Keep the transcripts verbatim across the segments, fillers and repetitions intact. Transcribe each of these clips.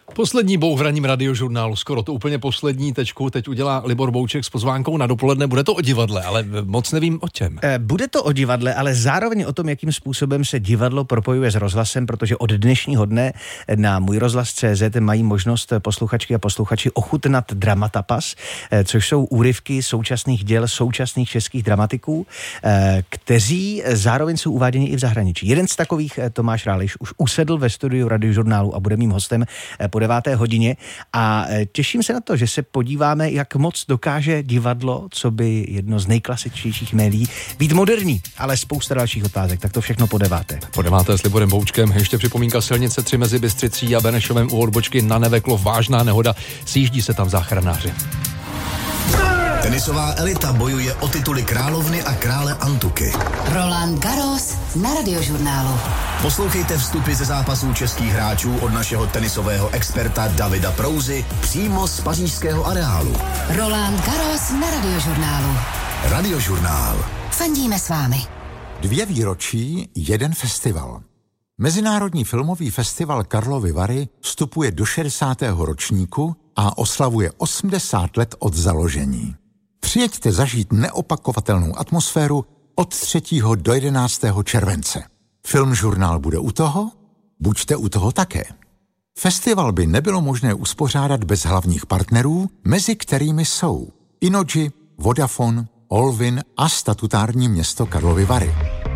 Poslední bouch v ranním radiožurnálu, skoro to úplně poslední tečku teď udělá Libor Bouček s pozvánkou na dopoledne. Bude to o divadle, ale moc nevím o čem. Bude to o divadle, ale zároveň o tom, jakým způsobem se divadlo propojuje s rozhlasem, protože od dnešního dne na můj rozhlas tečka cé zet mají možnost posluchačky a posluchači ochutnat Dramatapas, což jsou úryvky současných děl současných českých dramatiků, kteří zároveň jsou uváděni i v zahraničí. Jeden z takových, Tomáš Ráliš, už usedl ve studiu radiožurnálu a bude mým hostem po deváté hodině a těším se na to, že se podíváme, jak moc dokáže divadlo, co by jedno z nejklasičtějších médií, být moderní, ale spousta dalších otázek, tak to všechno po deváté. Po deváté s Liborem Boučkem, ještě připomínka silnice tři mezi Bystřicí a Benešovem u odbočky na Neveklo, vážná nehoda, sjíždí se tam záchranáři. Tenisová elita bojuje o tituly královny a krále Antuky. Roland Garros na radiožurnálu. Poslouchejte vstupy ze zápasů českých hráčů od našeho tenisového experta Davida Prouzy přímo z pařížského areálu. Roland Garros na radiožurnálu. Radiožurnál. Fandíme s vámi. Dvě výročí, jeden festival. Mezinárodní filmový festival Karlovy Vary vstupuje do šedesátého ročníku a oslavuje osmdesát let od založení. Přijeďte zažít neopakovatelnou atmosféru od třetího do jedenáctého července. Filmžurnál bude u toho? Buďte u toho také. Festival by nebylo možné uspořádat bez hlavních partnerů, mezi kterými jsou Innogy, Vodafone, Olvin a statutární město Karlovy Vary.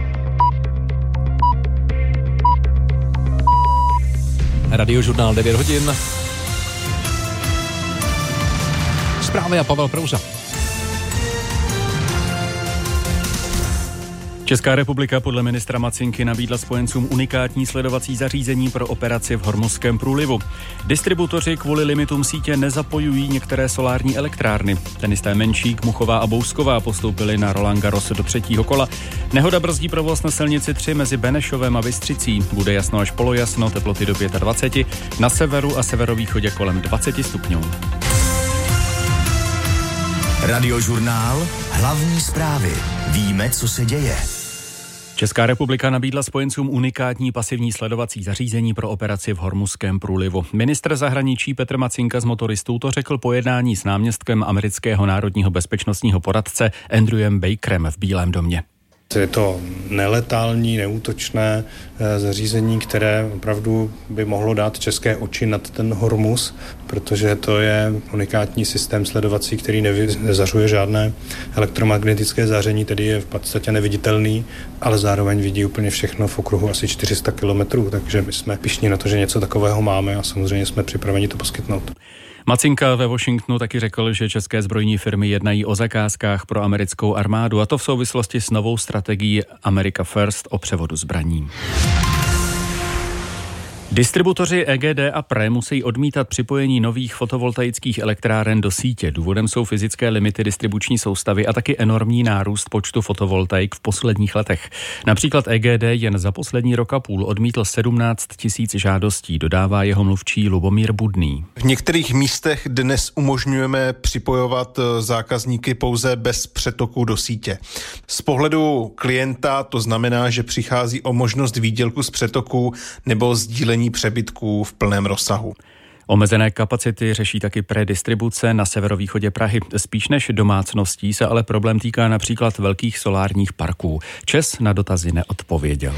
Radiožurnál devět hodin. Zprávy a Pavel Prouza. Česká republika podle ministra Macinky nabídla spojencům unikátní sledovací zařízení pro operaci v Hormuzském průlivu. Distributoři kvůli limitům sítě nezapojují některé solární elektrárny. Tenisté Menšík, Muchová a Bousková postoupili na Roland Garros do třetího kola. Nehoda brzdí provoz na silnici tři mezi Benešovem a Bystřicí. Bude jasno až polojasno, teploty do dvacet pět, na severu a severovýchodě kolem dvacet stupňů. Radiožurnál. Hlavní zprávy. Víme, co se děje. Česká republika nabídla spojencům unikátní pasivní sledovací zařízení pro operaci v Hormuzském průlivu. Ministr zahraničí Petr Macinka z motoristů to řekl po jednání s náměstkem amerického národního bezpečnostního poradce Andrewem Bakerem v Bílém domě. Je to neletální, neútočné zařízení, které opravdu by mohlo dát české oči nad ten Hormuz, protože to je unikátní systém sledovací, který nezařuje žádné elektromagnetické záření, tedy je v podstatě neviditelný, ale zároveň vidí úplně všechno v okruhu asi čtyři sta kilometrů, takže my jsme pyšní na to, že něco takového máme a samozřejmě jsme připraveni to poskytnout. Macinka ve Washingtonu taky řekl, že české zbrojní firmy jednají o zakázkách pro americkou armádu, a to v souvislosti s novou strategií America First o převodu zbraní. Distributoři E G D a P R E musí odmítat připojení nových fotovoltaických elektráren do sítě. Důvodem jsou fyzické limity distribuční soustavy a taky enormní nárůst počtu fotovoltaik v posledních letech. Například E G D jen za poslední rok a půl odmítl sedmnáct tisíc žádostí, dodává jeho mluvčí Lubomír Budný. V některých místech dnes umožňujeme připojovat zákazníky pouze bez přetoku do sítě. Z pohledu klienta to znamená, že přichází o možnost výdělku z přetoku nebo sdílení přebytků v plném rozsahu. Omezené kapacity řeší taky predistribuce na severovýchodě Prahy. Spíš než domácností se ale problém týká například velkých solárních parků. ČES na dotazy neodpověděl.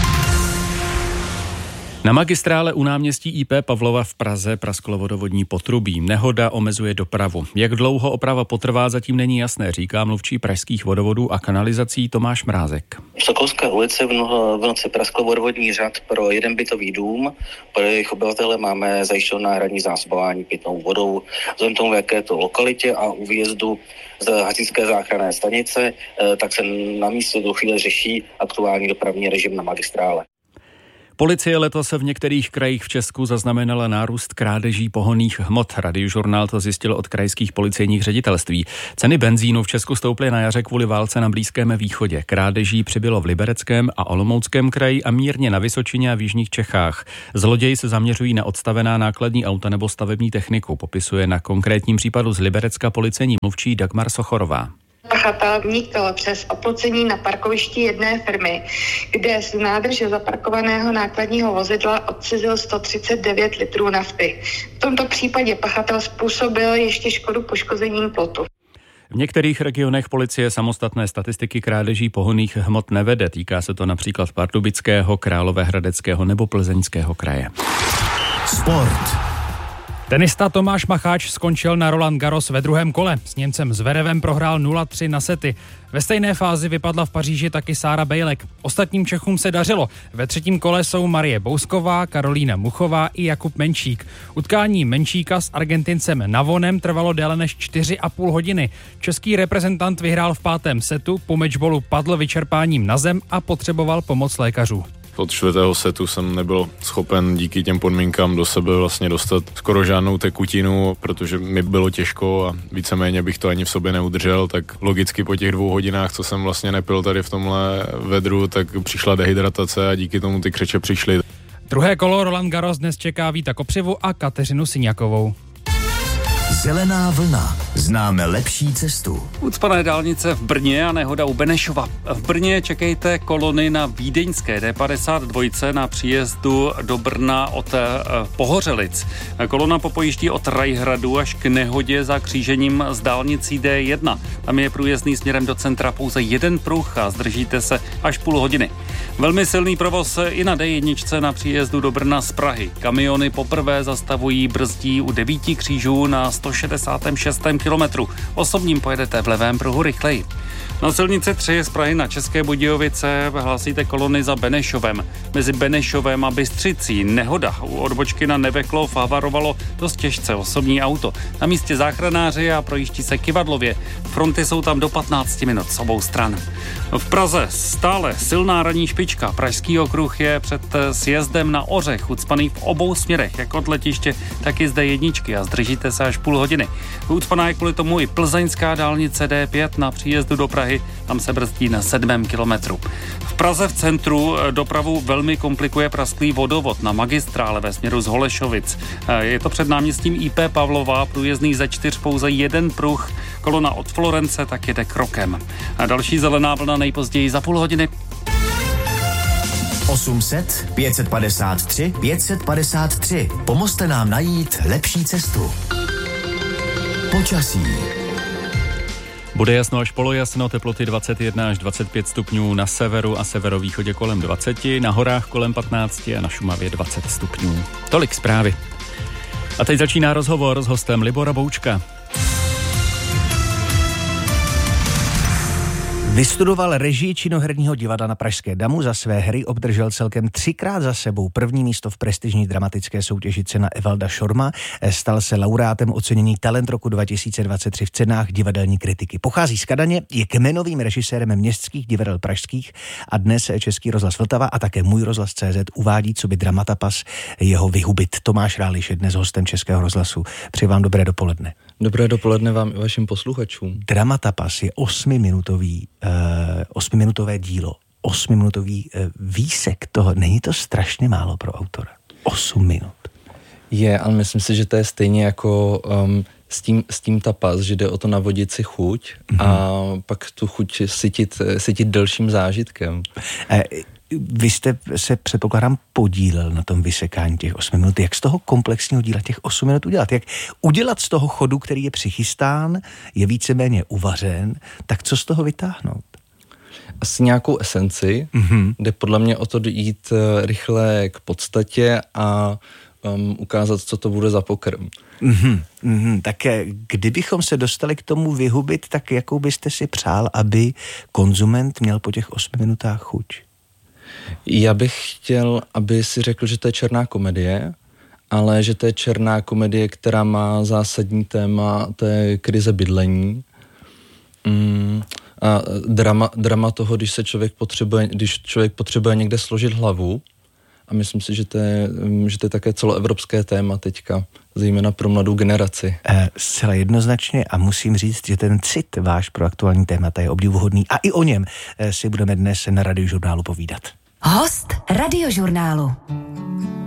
Na magistrále u náměstí I P Pavlova v Praze prasklo vodovodní potrubí. Nehoda omezuje dopravu. Jak dlouho oprava potrvá, zatím není jasné, říká mluvčí pražských vodovodů a kanalizací Tomáš Mrázek. V Sokolské ulici v, no, v noci praskl vodovodní řad pro jeden bytový dům. Pro jejich obyvatele máme zajištěno náhradní zásobování pitnou vodou. Vzhledem tomu, v jaké to lokalitě a u výjezdu z hasičské záchranné stanice, tak se na místě do chvíle řeší aktuální dopravní režim na magistrále. Policie letos v některých krajích v Česku zaznamenala nárůst krádeží pohonných hmot. Radiožurnál to zjistil od krajských policejních ředitelství. Ceny benzínu v Česku stouply na jaře kvůli válce na Blízkém východě. Krádeží přibylo v Libereckém a Olomouckém kraji a mírně na Vysočině a v jižních Čechách. Zloději se zaměřují na odstavená nákladní auta nebo stavební techniku, popisuje na konkrétním případu z Liberecka policejní mluvčí Dagmar Sochorová. pachatel vnikl přes oplocení na parkovišti jedné firmy, kde z nádrže zaparkovaného nákladního vozidla odcizil sto třicet devět litrů nafty. V tomto případě pachatel způsobil ještě škodu poškozením plotu. V některých regionech policie samostatné statistiky krádeží pohonných hmot nevede. Týká se to například Pardubického, Královéhradeckého nebo Plzeňského kraje. Sport. Tenista Tomáš Macháč skončil na Roland Garros ve druhém kole. S Němcem Zverevem prohrál nula tři na sety. Ve stejné fázi vypadla v Paříži taky Sára Bejlek. Ostatním Čechům se dařilo. Ve třetím kole jsou Marie Bousková, Karolína Muchová i Jakub Menčík. Utkání Menčíka s Argentincem Navonem trvalo déle než čtyři a půl hodiny. Český reprezentant vyhrál v pátém setu, po matchballu padl vyčerpáním na zem a potřeboval pomoc lékařů. Od čtvrtého setu jsem nebyl schopen díky těm podmínkám do sebe vlastně dostat skoro žádnou tekutinu, protože mi bylo těžko a víceméně bych to ani v sobě neudržel, tak logicky po těch dvou hodinách, co jsem vlastně nepil tady v tomhle vedru, tak přišla dehydratace a díky tomu ty křeče přišly. Druhé kolo Roland Garros dnes čeká Víta Kopřivu a Kateřinu Syňakovou. Zelená vlna. Známe lepší cestu. Ucpané dálnice v Brně a nehoda u Benešova. V Brně čekejte kolony na vídeňské D padesát dva na příjezdu do Brna od eh, Pohořelic. Kolona popojíždí od Rajhradu až k nehodě za křížením s dálnicí D jedna. Tam je průjezdný směrem do centra pouze jeden pruh a zdržíte se až půl hodiny. Velmi silný provoz i na D jedna na příjezdu do Brna z Prahy. Kamiony poprvé zastavují, brzdí u devíti křížů na sto šedesátém šestém kilometru. Osobním pojedete v levém pruhu rychleji. Na silnici tři z Prahy na České Budějovice hlásíte kolony za Benešovem. Mezi Benešovem a Bystřicí nehoda. U odbočky na Neveklov havarovalo dost těžce osobní auto. Na místě záchranáři a projíždí se Kyvadlově. Fronty jsou tam do patnácti minut z obou stran. V Praze stále silná ranní špička. Pražský okruh je před sjezdem na Ořech ucpaný v obou směrech, jak od letiště, tak i z D jedna a zdržíte se až půl hodiny. Ucpaná je kvůli tomu i plzeňská dálnice D pět na příjezdu do Prahy, tam se brzdí na sedmém kilometru. V Praze v centru dopravu velmi komplikuje prasklý vodovod na magistrále ve směru z Holešovic. Je to před náměstím I P Pavlova, průjezdný ze čtyř pouze jeden pruh, kolona od Florence tak jede krokem. A další zelená vlna nejpozději za půl hodiny. osm set, pět set padesát tři, pět set padesát tři. Pomozte nám najít lepší cestu. Počasí. Bude jasno až polojasno, teploty dvacet jedna až dvacet pět stupňů na severu a severovýchodě kolem dvacet, na horách kolem patnáct a na Šumavě dvacet stupňů. Tolik zprávy. A teď začíná rozhovor s hostem Libora Boučka. Vystudoval režii činoherního divadla na Pražské Damu, za své hry obdržel celkem třikrát za sebou první místo v prestižní dramatické soutěži Cena Evalda Šorma, stal se laureátem ocenění Talent roku dva tisíce dvacet tři v cenách divadelní kritiky. Pochází z Kadaně, je kmenovým režisérem městských divadel pražských a dnes Český rozhlas Vltava a také Můj rozhlas C Z uvádí, co by Dramatapas jeho vyhubit. Tomáš Ráliš je dnes hostem Českého rozhlasu. Přeji vám dobré dopoledne. Dobré dopoledne vám i vašim posluchačům. Dramatapas je osmiminutový, uh, osmiminutové dílo, osmiminutový uh, výsek toho. Není to strašně málo pro autora? Osm minut. Je, ale myslím si, že to je stejně jako um, s, tím, s tím tapas, že jde o to navodit si chuť mm-hmm. a pak tu chuť sytit, sytit delším zážitkem. Uh, Vy jste se, předpokládám, podílel na tom vysekání těch osmi minut. Jak z toho komplexního díla těch osm minut udělat? Jak udělat z toho chodu, který je přichystán, je víceméně uvařen, tak co z toho vytáhnout? Asi nějakou esenci, mm-hmm. jde podle mě o to jít rychle k podstatě a um, ukázat, co to bude za pokrm. Mm-hmm, mm-hmm. Tak kdybychom se dostali k tomu vyhubit, tak jakou byste si přál, aby konzument měl po těch osmi minutách chuť? Já bych chtěl, aby si řekl, že to je černá komedie, ale že to je černá komedie, která má zásadní téma, to je krize bydlení. Mm, a drama, drama toho, když se člověk potřebuje, když člověk potřebuje někde složit hlavu. A myslím si, že to je, že to je také celoevropské téma teďka, zejména pro mladou generaci. E, zcela jednoznačně a musím říct, že ten cit váš pro aktuální témata je obdivuhodný a i o něm si budeme dnes na Radiožurnálu povídat. Host Radiožurnálu.